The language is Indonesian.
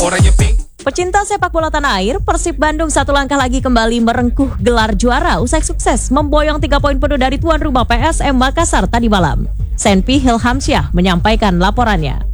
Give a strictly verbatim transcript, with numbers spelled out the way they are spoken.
Pecinta sepak bola tanah air, Persib Bandung satu langkah lagi kembali merengkuh gelar juara usai sukses memboyong tiga poin penuh dari tuan rumah P S M Makassar tadi malam. Senpi Hilhamsyah menyampaikan laporannya.